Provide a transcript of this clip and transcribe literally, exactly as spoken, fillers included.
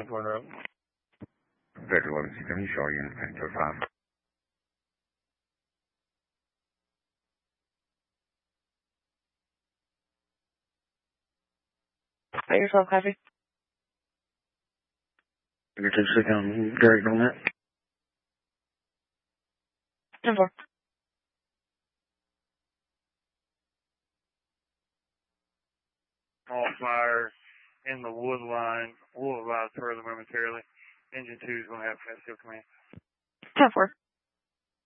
Corner up. Vector eleven C W, show unit ten five. Got yourself coffee? You're just sit down direct on that. ten four. All fire in the wood line. We'll advise further momentarily. Engine two is going to have Pasco command. ten four.